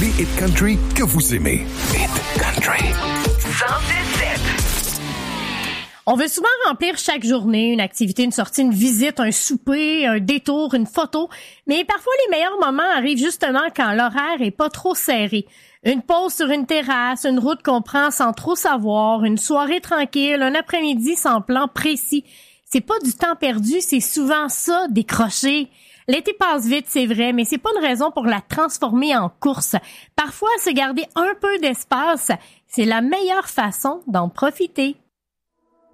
les hits country que vous aimez. Hit country. 106.7. On veut souvent remplir chaque journée une activité, une sortie, une visite, un souper, un détour, une photo. Mais parfois, les meilleurs moments arrivent justement quand l'horaire est pas trop serré. Une pause sur une terrasse, une route qu'on prend sans trop savoir, une soirée tranquille, un après-midi sans plan précis. C'est pas du temps perdu, c'est souvent ça, décrocher. L'été passe vite, c'est vrai, mais c'est pas une raison pour la transformer en course. Parfois, se garder un peu d'espace, c'est la meilleure façon d'en profiter.